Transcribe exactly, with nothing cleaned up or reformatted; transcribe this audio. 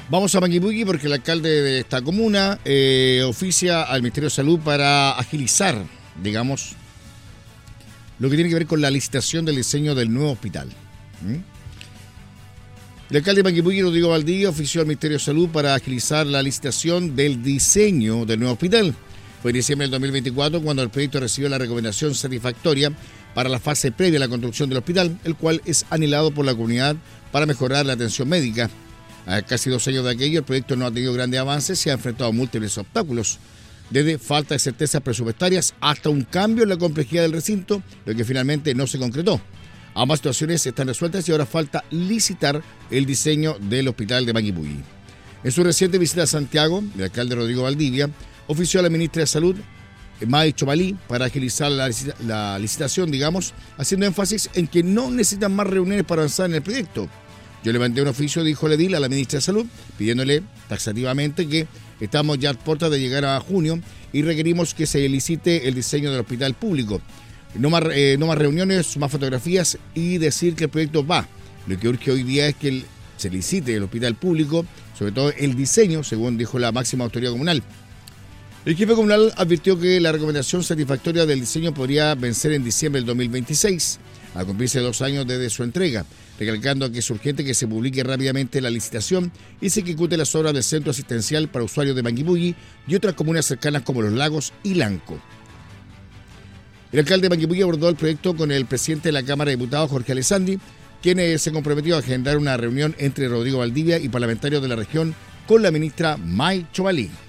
Vamos a Manguipulli porque el alcalde de esta comuna eh, oficia al Ministerio de Salud para agilizar, digamos, lo que tiene que ver con la licitación del diseño del nuevo hospital. ¿Mm? El alcalde de Manguipulli, Rodrigo Valdivia, ofició al Ministerio de Salud para agilizar la licitación del diseño del nuevo hospital. Fue en diciembre del dos mil veinticuatro cuando el proyecto recibió la recomendación satisfactoria para la fase previa a la construcción del hospital, el cual es anhelado por la comunidad para mejorar la atención médica. A casi dos años de aquello, el proyecto no ha tenido grandes avances, se ha enfrentado a múltiples obstáculos, desde falta de certezas presupuestarias hasta un cambio en la complejidad del recinto, lo que finalmente no se concretó. Ambas situaciones están resueltas y ahora falta licitar el diseño del hospital de Manguipulli. En su reciente visita a Santiago, el alcalde Rodrigo Valdivia ofició a la ministra de Salud, May Chomalí, para agilizar la, la licitación, digamos, haciendo énfasis en que no necesitan más reuniones para avanzar en el proyecto. Yo le mandé un oficio, dijo el edil, a la ministra de Salud, pidiéndole taxativamente que estamos ya a puertas de llegar a junio y requerimos que se licite el diseño del hospital público. No más, eh, no más reuniones, más fotografías y decir que el proyecto va. Lo que urge hoy día es que el, se licite el hospital público, sobre todo el diseño, según dijo la máxima autoridad comunal. El jefe comunal advirtió que la recomendación satisfactoria del diseño podría vencer en diciembre del dos mil veintiséis, a cumplirse dos años desde su entrega, recalcando que es urgente que se publique rápidamente la licitación y se ejecute las obras del centro asistencial para usuarios de Manguipulli y otras comunas cercanas como Los Lagos y Lanco. El alcalde de Manguipulli abordó el proyecto con el presidente de la Cámara de Diputados, Jorge Alessandri, quien se comprometió a agendar una reunión entre Rodrigo Valdivia y parlamentarios de la región con la ministra May Chomalí.